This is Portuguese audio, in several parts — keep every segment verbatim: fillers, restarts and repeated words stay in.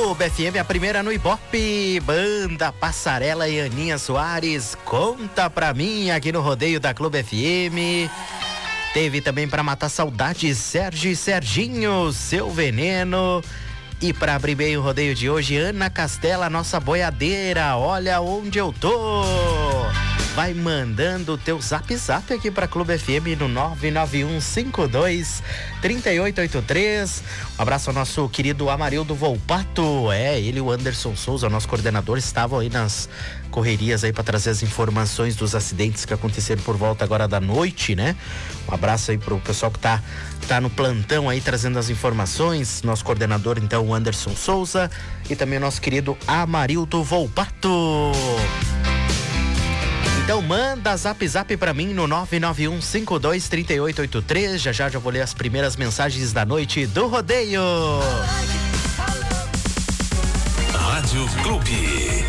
Clube F M, a primeira no Ibope. Banda Passarela e Aninha Soares, conta pra mim aqui no rodeio da Clube F M. Teve também pra matar saudades Sérgio e Serginho, Seu Veneno. E pra abrir bem o rodeio de hoje, Ana Castela, nossa boiadeira. Olha onde eu tô. Vai mandando o teu zap zap aqui pra Clube F M no nove nove um cinco dois três oito oito três. Um abraço ao nosso querido Amarildo Volpato. É, ele e o Anderson Souza, nosso coordenador, estavam aí nas correrias aí para trazer as informações dos acidentes que aconteceram por volta agora da noite, né? Um abraço aí pro pessoal que tá, tá no plantão aí trazendo as informações. Nosso coordenador, então, o Anderson Souza, e também o nosso querido Amarildo Volpato. Então manda zap zap pra mim no nove nove um cinco dois três oito oito três. Já já já vou ler as primeiras mensagens da noite do rodeio. Rádio Clube.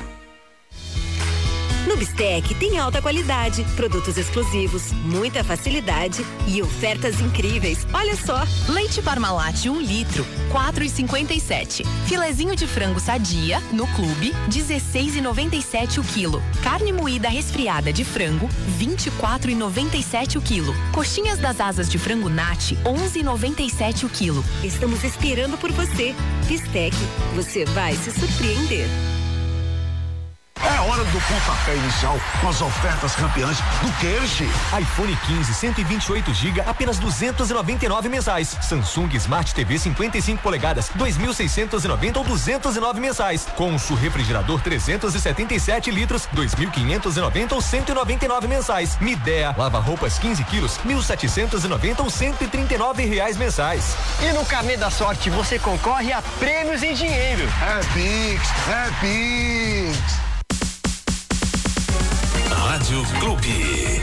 No Bistec tem alta qualidade, produtos exclusivos, muita facilidade e ofertas incríveis. Olha só, leite Parmalat um litro, quatro e cinquenta e sete. Filezinho de frango Sadia no Clube, dezesseis e noventa e sete o quilo. Carne moída resfriada de frango, vinte e quatro e noventa e sete o quilo. Coxinhas das asas de frango Nat, onze e noventa e sete o quilo. Estamos esperando por você. Bistec, você vai se surpreender. É hora do pontapé inicial com as ofertas campeãs do Kersh. iPhone quinze, cento e vinte e oito gigas, apenas duzentos e noventa e nove mensais. Samsung Smart T V cinquenta e cinco polegadas, dois mil seiscentos e noventa ou duzentos e nove mensais. Consul refrigerador trezentos e setenta e sete litros, dois mil quinhentos e noventa ou cento e noventa e nove mensais. Midea lava roupas quinze quilos, mil setecentos e noventa ou cento e trinta e nove reais mensais. E no Carnê da Sorte você concorre a prêmios em dinheiro. É Pix, é Pix. Rádio Clube.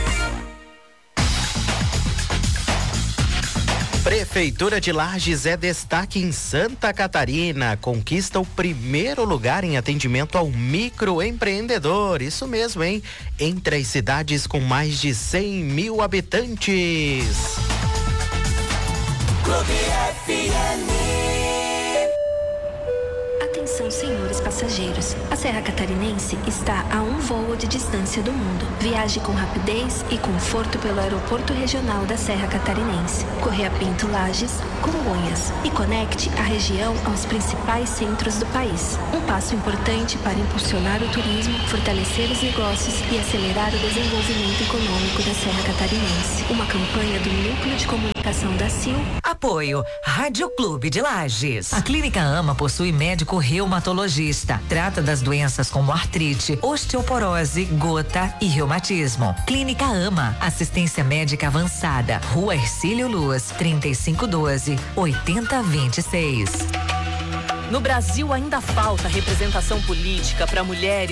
Prefeitura de Lages é destaque em Santa Catarina. Conquista o primeiro lugar em atendimento ao microempreendedor. Isso mesmo, hein? Entre as cidades com mais de cem mil habitantes. Clube F M. Atenção, senhores passageiros. A Serra Catarinense está a um voo de distância do mundo. Viaje com rapidez e conforto pelo aeroporto regional da Serra Catarinense, Correia Pinto Lages, Congonhas, e conecte a região aos principais centros do país. Um passo importante para impulsionar o turismo, fortalecer os negócios e acelerar o desenvolvimento econômico da Serra Catarinense. Uma campanha do Núcleo de Comunicação da C I L. Apoio Rádio Clube de Lages. A Clínica Ama possui médico reumatologista. Trata das doenças como artrite, osteoporose, gota e reumatismo. Clínica Ama, assistência médica avançada. Rua Hercílio Luz, trinta e cinco doze, oitenta vinte e seis. No Brasil ainda falta representação política para mulheres